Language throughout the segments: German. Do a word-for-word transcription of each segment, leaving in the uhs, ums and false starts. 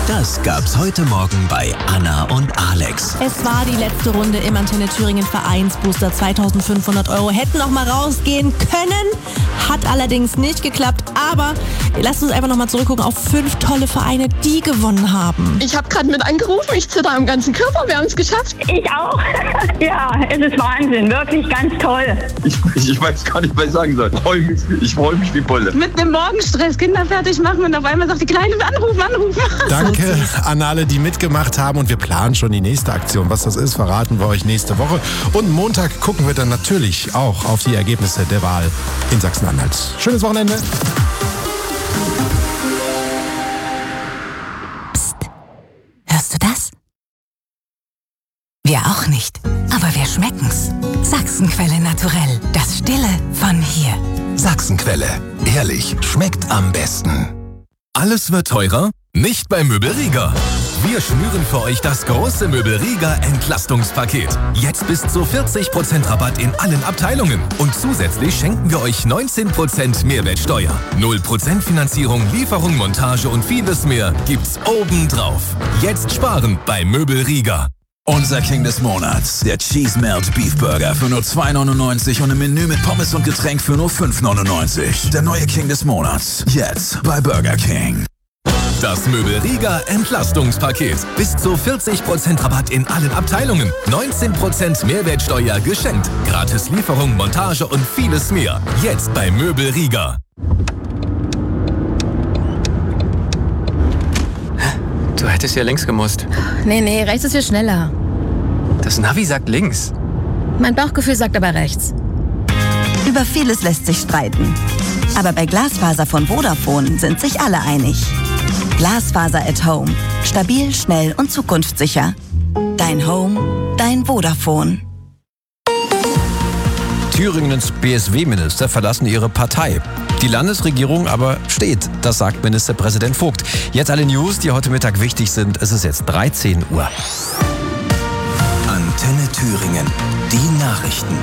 Das gab's heute Morgen bei Anna und Alex. Es war die letzte Runde im Antenne Thüringen Vereinsbooster. zweitausendfünfhundert Euro hätten noch mal rausgehen können. Hat allerdings nicht geklappt. Aber lasst uns einfach noch mal zurückgucken auf fünf tolle Vereine, die gewonnen haben. Ich habe gerade mit angerufen. Ich zitter am ganzen Körper. Wir haben es geschafft. Ich auch. Ja, es ist Wahnsinn. Wirklich ganz toll. Ich, ich, ich weiß gar nicht, was ich sagen soll. Ich freue mich, ich freu mich wie Bolle. Mit dem Morgenstress Kinder fertig machen und auf einmal sagt die Kleine, anrufen, anrufen. Danke an alle, die mitgemacht haben, und wir planen schon die nächste Aktion. Was das ist, verraten wir euch nächste Woche. Und Montag gucken wir dann natürlich auch auf die Ergebnisse der Wahl in Sachsen-Anhalt. Schönes Wochenende. Psst. Hörst du das? Wir auch nicht, aber wir schmecken's. Sachsenquelle naturell, das Stille von hier. Sachsenquelle. Ehrlich, schmeckt am besten. Alles wird teurer? Nicht bei Möbelriga. Wir schnüren für euch das große Möbelriga Entlastungspaket. Jetzt bis zu vierzig Prozent Rabatt in allen Abteilungen. Und zusätzlich schenken wir euch neunzehn Prozent Mehrwertsteuer. null Prozent Finanzierung, Lieferung, Montage und vieles mehr gibt's obendrauf. Jetzt sparen bei Möbelriga. Unser King des Monats, der Cheese Melt Beef Burger für nur zwei neunundneunzig und ein Menü mit Pommes und Getränk für nur fünf neunundneunzig. Der neue King des Monats, jetzt bei Burger King. Das Möbelriga Entlastungspaket. Bis zu vierzig Prozent Rabatt in allen Abteilungen. neunzehn Prozent Mehrwertsteuer geschenkt. Gratis Lieferung, Montage und vieles mehr. Jetzt bei Möbelriga. Du hättest ja links gemusst. Nee, nee, rechts ist viel schneller. Das Navi sagt links. Mein Bauchgefühl sagt aber rechts. Über vieles lässt sich streiten. Aber bei Glasfaser von Vodafone sind sich alle einig. Glasfaser at Home. Stabil, schnell und zukunftssicher. Dein Home, dein Vodafone. Thüringens B S W-Minister verlassen ihre Partei. Die Landesregierung aber steht, das sagt Ministerpräsident Vogt. Jetzt alle News, die heute Mittag wichtig sind. Es ist jetzt dreizehn Uhr. Antenne Thüringen. Die Nachrichten.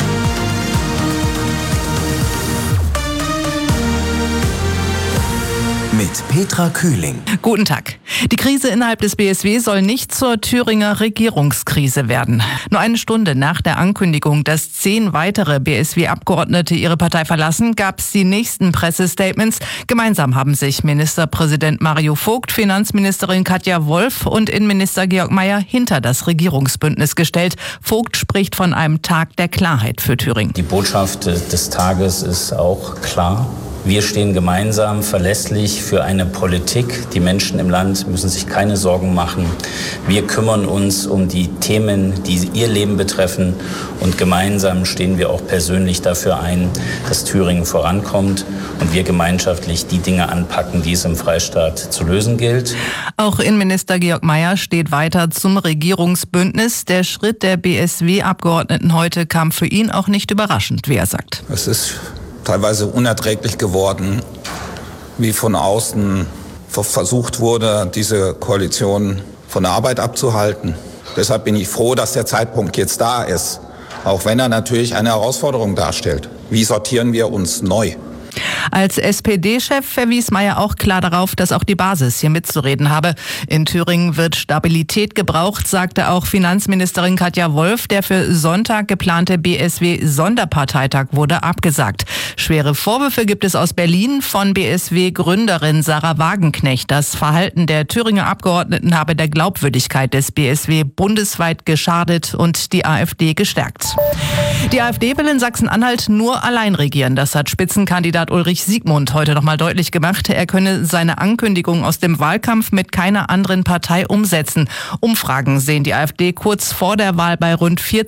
Mit Petra Kühling. Guten Tag. Die Krise innerhalb des B S W soll nicht zur Thüringer Regierungskrise werden. Nur eine Stunde nach der Ankündigung, dass zehn weitere B S W-Abgeordnete ihre Partei verlassen, gab es die nächsten Pressestatements. Gemeinsam haben sich Ministerpräsident Mario Vogt, Finanzministerin Katja Wolf und Innenminister Georg Mayer hinter das Regierungsbündnis gestellt. Vogt spricht von einem Tag der Klarheit für Thüringen. Die Botschaft des Tages ist auch klar. Wir stehen gemeinsam verlässlich für eine Politik. Die Menschen im Land müssen sich keine Sorgen machen. Wir kümmern uns um die Themen, die ihr Leben betreffen. Und gemeinsam stehen wir auch persönlich dafür ein, dass Thüringen vorankommt und wir gemeinschaftlich die Dinge anpacken, die es im Freistaat zu lösen gilt. Auch Innenminister Georg Mayer steht weiter zum Regierungsbündnis. Der Schritt der B S W-Abgeordneten heute kam für ihn auch nicht überraschend, wie er sagt. Es ist teilweise unerträglich geworden, wie von außen versucht wurde, diese Koalition von der Arbeit abzuhalten. Deshalb bin ich froh, dass der Zeitpunkt jetzt da ist, auch wenn er natürlich eine Herausforderung darstellt. Wie sortieren wir uns neu? Als S P D-Chef verwies Mayer auch klar darauf, dass auch die Basis hier mitzureden habe. In Thüringen wird Stabilität gebraucht, sagte auch Finanzministerin Katja Wolf. Der für Sonntag geplante B S W-Sonderparteitag wurde abgesagt. Schwere Vorwürfe gibt es aus Berlin von B S W-Gründerin Sarah Wagenknecht. Das Verhalten der Thüringer Abgeordneten habe der Glaubwürdigkeit des B S W bundesweit geschadet und die AfD gestärkt. Die AfD will in Sachsen-Anhalt nur allein regieren. Das hat Spitzenkandidat Ulrich Siegmund heute nochmal deutlich gemacht. Er könne seine Ankündigung aus dem Wahlkampf mit keiner anderen Partei umsetzen. Umfragen sehen die AfD kurz vor der Wahl bei rund vierzig